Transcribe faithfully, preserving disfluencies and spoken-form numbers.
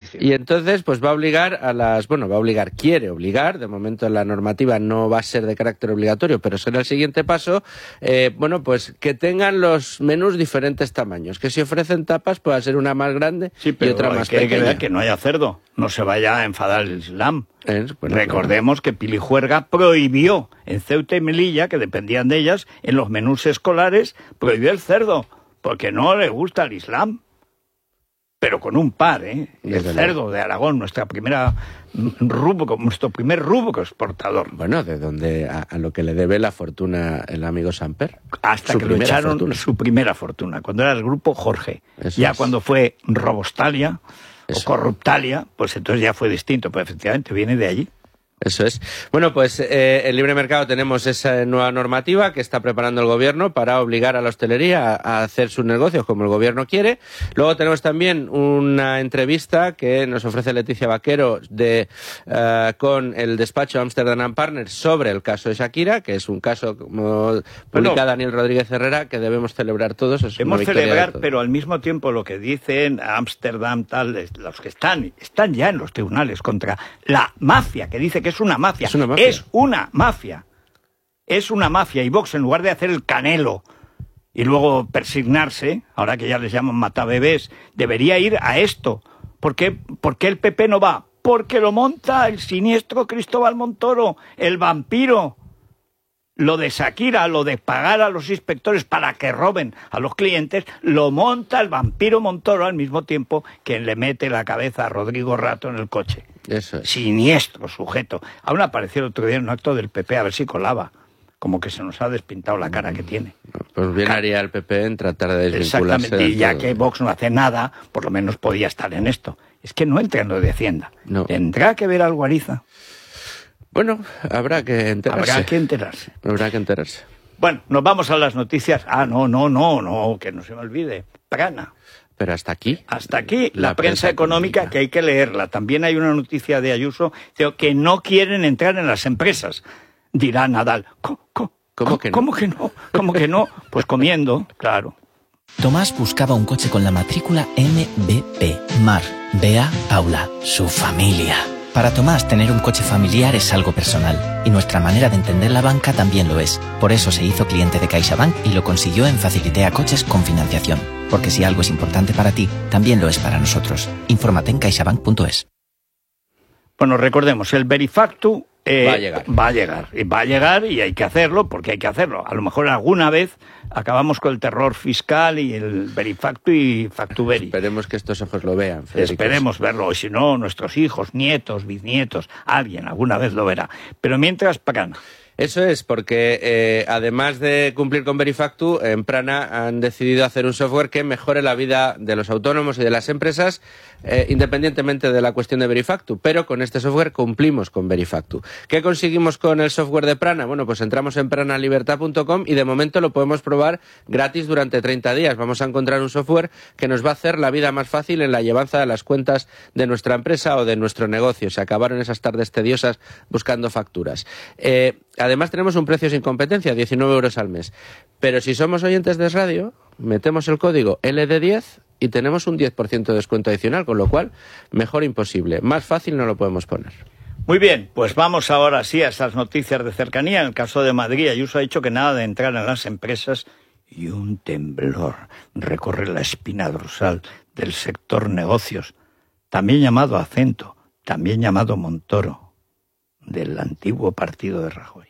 beneficio. Y entonces, pues va a obligar a las... Bueno, va a obligar, quiere obligar, de momento la normativa no va a ser de carácter obligatorio, pero será el siguiente paso, eh, bueno, pues que tengan los menús diferentes tamaños, que si ofrecen tapas pueda ser una más grande sí, pero y otra hay más que, pequeña. Hay que ver que no haya cerdo, no se vaya a enfadar el Islam. Es, bueno, Recordemos claro. que Pilijuerga prohibió en Ceuta y Melilla, que dependían de ellas, en los menús escolares, prohibió el cerdo, porque no le gusta el Islam. Pero con un par, ¿eh? El cerdo de Aragón, nuestra primera rubro, nuestro primer rubro exportador. Bueno, de donde a, a lo que le debe la fortuna el amigo Samper. Hasta su que lo echaron fortuna. su primera fortuna, cuando era el grupo Jorge. Eso ya es. Cuando fue Robostalia Eso. o Corruptalia, pues entonces ya fue distinto, pero efectivamente viene de allí. Eso es. Bueno, pues eh, en libre mercado tenemos esa nueva normativa que está preparando el gobierno para obligar a la hostelería a, a hacer sus negocios como el gobierno quiere. Luego tenemos también una entrevista que nos ofrece Leticia Vaquero de, uh, con el despacho Amsterdam and Partners sobre el caso de Shakira, que es un caso, como publica bueno, Daniel Rodríguez Herrera, que debemos celebrar todos. Es debemos celebrar, pero al mismo tiempo lo que dicen Amsterdam, tal, los que están, están ya en los tribunales contra la mafia, que dice que es una mafia. Es una mafia. Es una mafia. Es una mafia. Y Vox, en lugar de hacer el Canelo y luego persignarse, ahora que ya les llaman matabebés, debería ir a esto. ¿Por qué, ¿Por qué el P P no va? Porque lo monta el siniestro Cristóbal Montoro, el vampiro. Lo de Shakira, lo de pagar a los inspectores para que roben a los clientes, lo monta el vampiro Montoro al mismo tiempo que le mete la cabeza a Rodrigo Rato en el coche. Eso es. Siniestro sujeto. Aún apareció el otro día en un acto del P P, a ver si colaba. Como que se nos ha despintado la cara que tiene. Pues bien haría el P P en tratar de desvincularse. Exactamente, y ya que Vox no hace nada, por lo menos podía estar en esto. Es que no entra en lo de Hacienda. No. Tendrá que ver algo Ariza. Bueno, habrá que enterarse. Habrá que enterarse. Habrá que enterarse. Bueno, nos vamos a las noticias. Ah, no, no, no, no, que no se me olvide. Prana. Pero hasta aquí. Hasta aquí la, la prensa, prensa económica, económica, que hay que leerla. También hay una noticia de Ayuso que no quieren entrar en las empresas. Dirá Nadal. ¿Cómo, cómo, ¿Cómo que no? ¿Cómo que no? ¿Cómo que no? Pues comiendo, claro. Tomás buscaba un coche con la matrícula M B P. Mar, Bea, Paula, su familia. Para Tomás, tener un coche familiar es algo personal, y nuestra manera de entender la banca también lo es. Por eso se hizo cliente de CaixaBank y lo consiguió en Facilitea Coches con financiación. Porque si algo es importante para ti, también lo es para nosotros. Infórmate en caixabank punto es. Bueno, recordemos, el Verifactu eh, va a llegar. Va a llegar, y va a llegar y hay que hacerlo porque hay que hacerlo. A lo mejor alguna vez acabamos con el terror fiscal y el Verifactu y Factuveri. Esperemos que estos ojos lo vean, Federico. Esperemos verlo, y si no, nuestros hijos, nietos, bisnietos, alguien alguna vez lo verá. Pero mientras, Prana. Eso es, porque eh, además de cumplir con Verifactu, en Prana han decidido hacer un software que mejore la vida de los autónomos y de las empresas, eh, independientemente de la cuestión de Verifactu. Pero con este software cumplimos con Verifactu. ¿Qué conseguimos con el software de Prana? Bueno, pues entramos en prana libertad punto com y de momento lo podemos probar gratis durante treinta días. Vamos a encontrar un software que nos va a hacer la vida más fácil en la llevanza de las cuentas de nuestra empresa o de nuestro negocio. Se acabaron esas tardes tediosas buscando facturas. Eh, Además tenemos un precio sin competencia, diecinueve euros al mes. Pero si somos oyentes de radio, metemos el código L D diez y tenemos un diez por ciento de descuento adicional, con lo cual, mejor imposible. Más fácil no lo podemos poner. Muy bien, pues vamos ahora sí a esas noticias de cercanía. En el caso de Madrid, Ayuso ha dicho que nada de entrar en las empresas y un temblor recorre la espina dorsal del sector negocios, también llamado Acento, también llamado Montoro, del antiguo partido de Rajoy.